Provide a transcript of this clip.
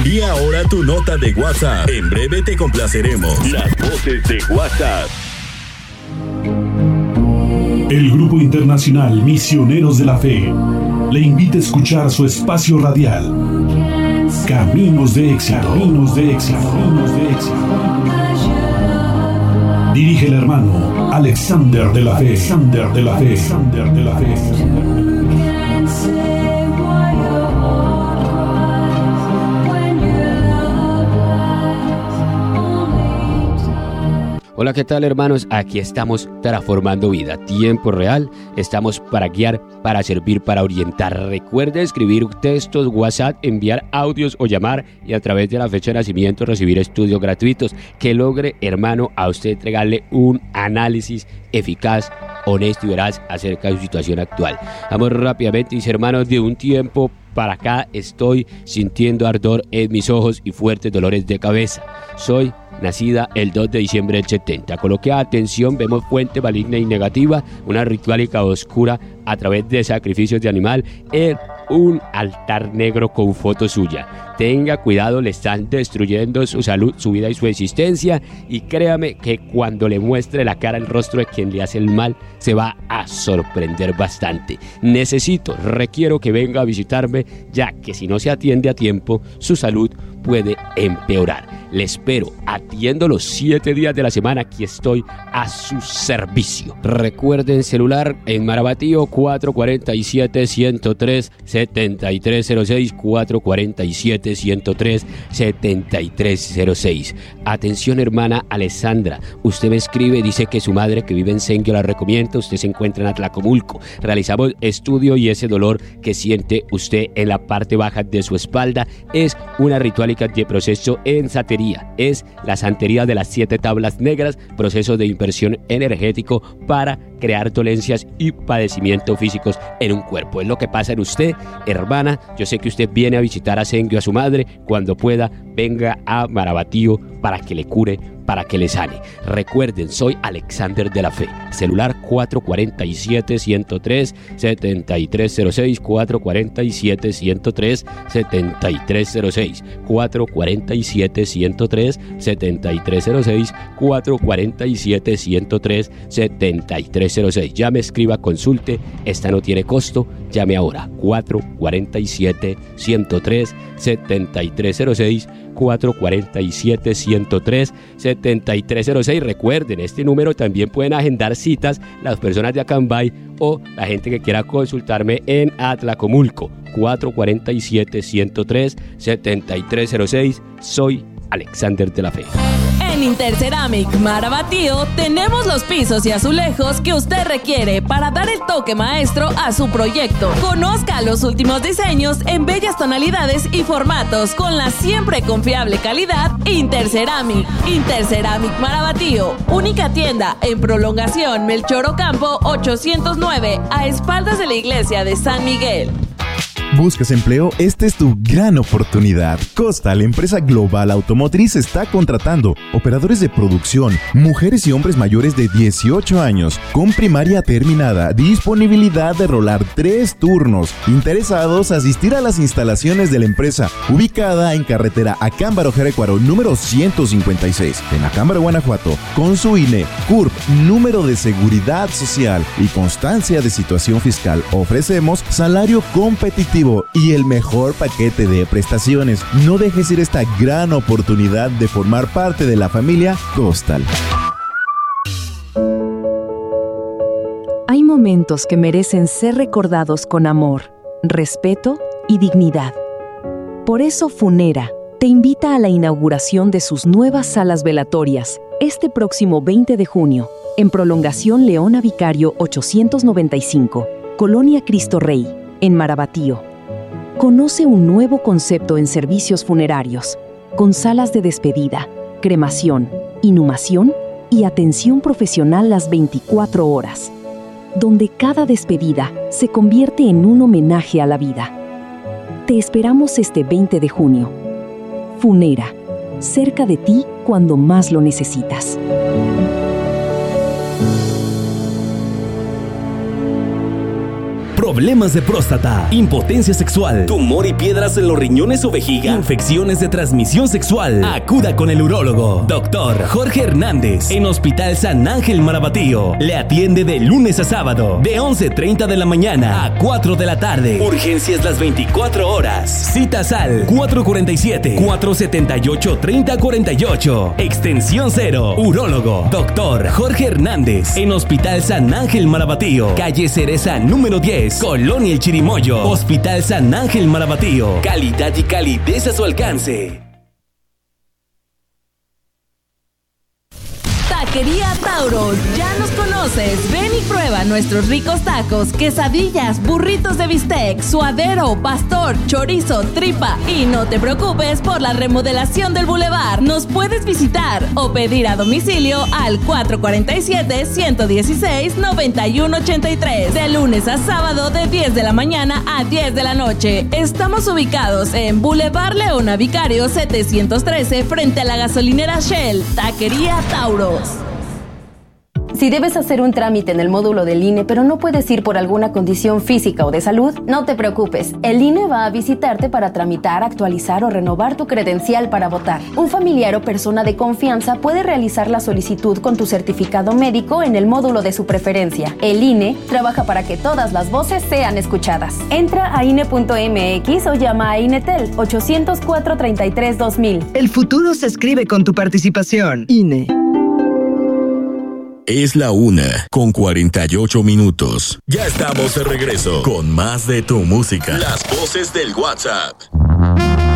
Envía ahora tu nota de WhatsApp. En breve te complaceremos. Las voces de WhatsApp. El Grupo Internacional Misioneros de la Fe le invita a escuchar su espacio radial Caminos de Éxito. Caminos de Éxito. Caminos de Éxito. Dirige el hermano Alexander de la Fe. Alexander de la Fe. Alexander de la Fe. Hola, ¿qué tal, hermanos? Aquí estamos transformando vida, tiempo real. Estamos para guiar, para servir, para orientar. Recuerde escribir textos, WhatsApp, enviar audios o llamar y a través de la fecha de nacimiento recibir estudios gratuitos que logre, hermano, a usted entregarle un análisis eficaz, honesto y veraz acerca de su situación actual. Vamos rápidamente, mis hermanos, de un tiempo para acá estoy sintiendo ardor en mis ojos y fuertes dolores de cabeza. Soy nacida el 2 de diciembre del 70. Coloque atención, vemos fuente maligna y negativa, una ritualica oscura a través de sacrificios de animal en un altar negro con foto suya. Tenga cuidado, le están destruyendo su salud, su vida y su existencia, y créame que cuando le muestre la cara, el rostro de quien le hace el mal, se va a sorprender bastante. Requiero que venga a visitarme, ya que si no se atiende a tiempo, su salud puede empeorar. Le espero, atiendo los 7 días de la semana, aquí estoy a su servicio. Recuerden, celular en Marabatío 447-103-7306, 447-103-7306. Atención, hermana Alessandra, usted me escribe, dice que su madre que vive en Senguio la recomienda, usted se encuentra en Atlacomulco. Realizamos estudio y ese dolor que siente usted en la parte baja de su espalda es una ritualica de proceso en santería. Es la santería de las 7 tablas negras, proceso de inversión energético para crear dolencias y padecimientos físicos en un cuerpo. Es lo que pasa en usted, hermana. Yo sé que usted viene a visitar a Senguio, a su madre. Cuando pueda, venga a Marabatío para que le cure, para que le sane. Recuerden, soy Alexander de la Fe. Celular 447-103-7306, 447-103-7306, 447-103-7306, 447-103-7306. Llame, escriba, consulte. Esta no tiene costo. Llame ahora. 447-103-7306, 447-103-7306. Recuerden, este número también pueden agendar citas las personas de Acambay o la gente que quiera consultarme en Atlacomulco. 447-103-7306. Soy Alexander de la Fe. En Interceramic Marabatío tenemos los pisos y azulejos que usted requiere para dar el toque maestro a su proyecto. Conozca los últimos diseños en bellas tonalidades y formatos con la siempre confiable calidad Interceramic. Interceramic Marabatío, única tienda en Prolongación Melchor Ocampo 809, a espaldas de la iglesia de San Miguel. ¿Buscas empleo? Esta es tu gran oportunidad. Costa, la empresa global automotriz, está contratando operadores de producción, mujeres y hombres mayores de 18 años, con primaria terminada, disponibilidad de rolar 3 turnos. Interesados, asistir a las instalaciones de la empresa, ubicada en carretera Acámbaro-Jerecuaro, número 156, en Acámbaro, Guanajuato, con su INE, CURP, número de seguridad social y constancia de situación fiscal. Ofrecemos salario competitivo y el mejor paquete de prestaciones. No dejes ir esta gran oportunidad de formar parte de la familia Costal. Hay momentos que merecen ser recordados con amor, respeto y dignidad. Por eso Funera te invita a la inauguración de sus nuevas salas velatorias este próximo 20 de junio, en Prolongación Leona Vicario 895, Colonia Cristo Rey, en Marabatío. Conoce un nuevo concepto en servicios funerarios, con salas de despedida, cremación, inhumación y atención profesional las 24 horas, donde cada despedida se convierte en un homenaje a la vida. Te esperamos este 20 de junio. Funera, cerca de ti cuando más lo necesitas. problemas de próstata, impotencia sexual, tumor y piedras en los riñones o vejiga, infecciones de transmisión sexual, acuda con el urólogo, Dr. Jorge Hernández, en Hospital San Ángel Marabatío. Le atiende de lunes a sábado, de 11:30 de la mañana a 4 de la tarde. Urgencias las 24 horas. Citas al 447-478-3048. Extensión 0. Urólogo, Dr. Jorge Hernández, en Hospital San Ángel Marabatío. Calle Cereza número 10, Colonia El Chirimoyo. Hospital San Ángel Marabatío. Calidad y calidez a su alcance. Taquería Tauro, ya nos conoces. Ven y prueba nuestros ricos tacos, quesadillas, burritos de bistec, suadero, pastor, chorizo, tripa. Y no te preocupes por la remodelación del bulevar. Nos puedes visitar o pedir a domicilio al 447-116-9183. De lunes a sábado de 10 de la mañana a 10 de la noche. Estamos ubicados en Boulevard Leona Vicario 713 frente a la gasolinera Shell. Taquería Tauros. Si debes hacer un trámite en el módulo del INE, pero no puedes ir por alguna condición física o de salud, no te preocupes. El INE va a visitarte para tramitar, actualizar o renovar tu credencial para votar. Un familiar o persona de confianza puede realizar la solicitud con tu certificado médico en el módulo de su preferencia. El INE trabaja para que todas las voces sean escuchadas. Entra a INE.mx o llama a INETEL 804-33-2000. El futuro se escribe con tu participación. INE. Es la 1:48. Ya estamos de regreso con más de tu música. Las voces del WhatsApp.